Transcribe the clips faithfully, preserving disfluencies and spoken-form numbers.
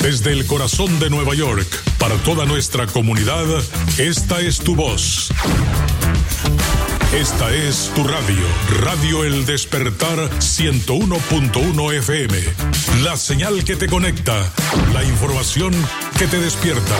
Desde el corazón de Nueva York, para toda nuestra comunidad, esta es tu voz. Esta es tu radio, Radio El Despertar ciento uno punto uno F M. La señal que te conecta, la información que te despierta.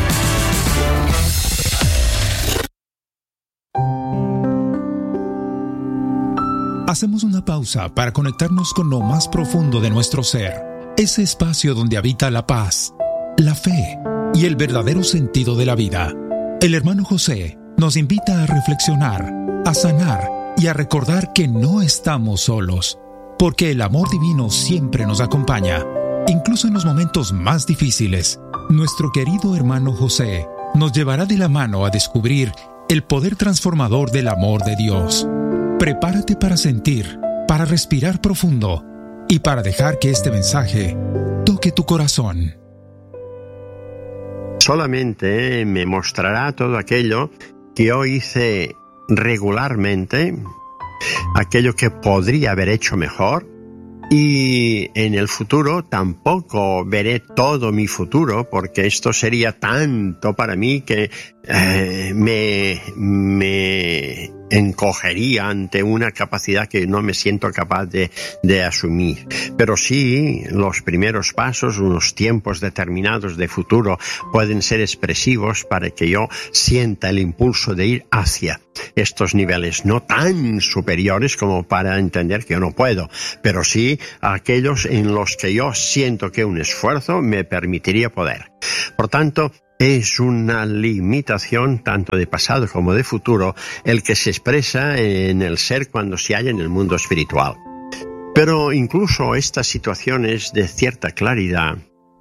Hacemos una pausa para conectarnos con lo más profundo de nuestro ser, ese espacio donde habita la paz, la fe y el verdadero sentido de la vida. El hermano José nos invita a reflexionar, a sanar y a recordar que no estamos solos, porque el amor divino siempre nos acompaña, incluso en los momentos más difíciles. Nuestro querido hermano José nos llevará de la mano a descubrir el poder transformador del amor de Dios. Prepárate para sentir, para respirar profundo y para dejar que este mensaje toque tu corazón. Solamente me mostrará todo aquello que yo hice regularmente, aquello que podría haber hecho mejor, y en el futuro tampoco veré todo mi futuro, porque esto sería tanto para mí que eh, me, me encogería ante una capacidad que no me siento capaz de, de asumir. Pero sí, los primeros pasos, unos tiempos determinados de futuro pueden ser expresivos para que yo sienta el impulso de ir hacia estos niveles, no tan superiores como para entender que yo no puedo, pero sí aquellos en los que yo siento que un esfuerzo me permitiría poder. Por tanto, es una limitación tanto de pasado como de futuro el que se expresa en el ser cuando se halla en el mundo espiritual. Pero incluso estas situaciones de cierta claridad,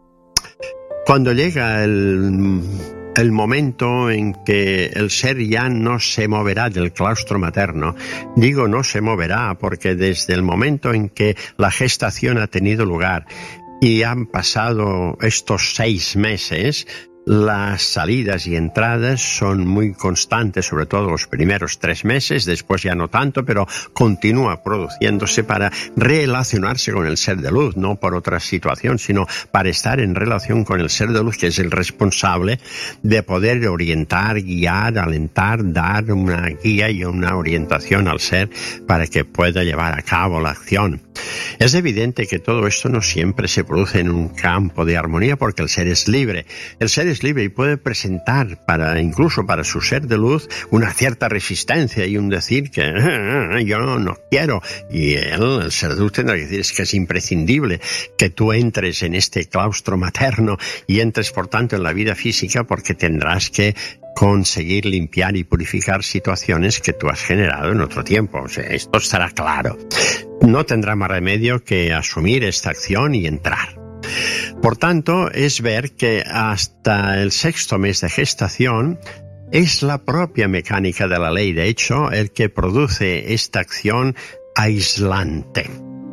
cuando llega el, el momento en que el ser ya no se moverá del claustro materno, digo no se moverá porque desde el momento en que la gestación ha tenido lugar y han pasado estos seis meses, las salidas y entradas son muy constantes, sobre todo los primeros tres meses, después ya no tanto, pero continúa produciéndose para relacionarse con el ser de luz, no por otra situación, sino para estar en relación con el ser de luz, que es el responsable de poder orientar, guiar, alentar, dar una guía y una orientación al ser para que pueda llevar a cabo la acción. Es evidente que todo esto no siempre se produce en un campo de armonía, porque el ser es libre. El ser es libre y puede presentar, para incluso para su ser de luz, una cierta resistencia y un decir que ah, yo no, no quiero. Y él, el ser de luz, tendrá que decir es que es imprescindible que tú entres en este claustro materno y entres, por tanto, en la vida física, porque tendrás que conseguir limpiar y purificar situaciones que tú has generado en otro tiempo. O sea, esto estará claro. No tendrá más remedio que asumir esta acción y entrar. Por tanto, es ver que hasta el sexto mes de gestación es la propia mecánica de la ley, de hecho, el que produce esta acción aislante.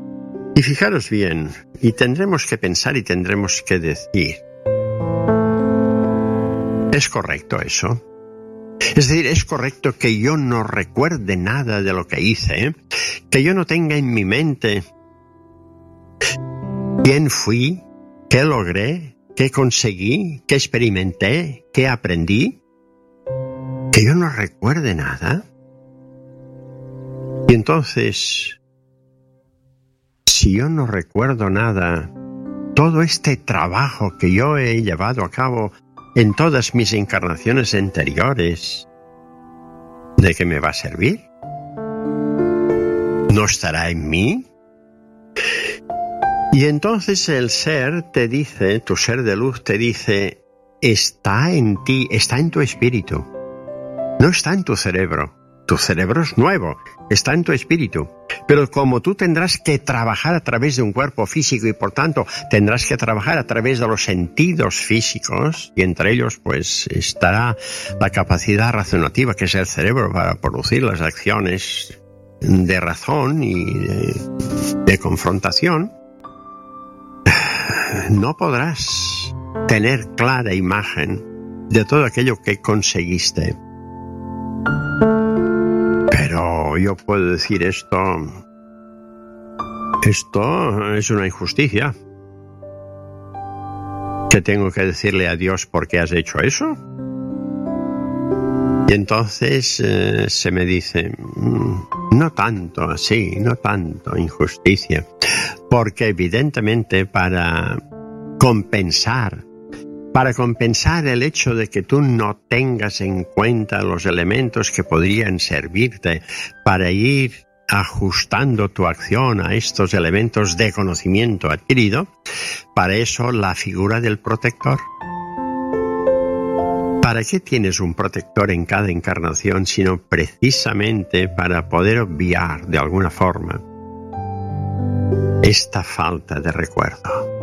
Y fijaros bien, y tendremos que pensar y tendremos que decir, ¿es correcto eso? Es decir, es correcto que yo no recuerde nada de lo que hice, ¿eh? Que yo no tenga en mi mente quién fui, qué logré, qué conseguí, qué experimenté, qué aprendí, que yo no recuerde nada. Y entonces, si yo no recuerdo nada, todo este trabajo que yo he llevado a cabo en todas mis encarnaciones anteriores, ¿de qué me va a servir? ¿No estará en mí? Y entonces el ser te dice, tu ser de luz te dice, está en ti, está en tu espíritu, no está en tu cerebro. Tu cerebro es nuevo, está en tu espíritu. Pero como tú tendrás que trabajar a través de un cuerpo físico y por tanto tendrás que trabajar a través de los sentidos físicos, y entre ellos pues estará la capacidad razonativa que es el cerebro para producir las acciones de razón y de, de confrontación, no podrás tener clara imagen de todo aquello que conseguiste. Pero yo puedo decir esto, esto es una injusticia. ¿Que tengo que decirle a Dios por qué has hecho eso? Y entonces eh, se me dice, no tanto así, no tanto injusticia, porque evidentemente para compensar, para compensar el hecho de que tú no tengas en cuenta los elementos que podrían servirte para ir ajustando tu acción a estos elementos de conocimiento adquirido, para eso la figura del protector. ¿Para qué tienes un protector en cada encarnación sino precisamente para poder obviar de alguna forma esta falta de recuerdo?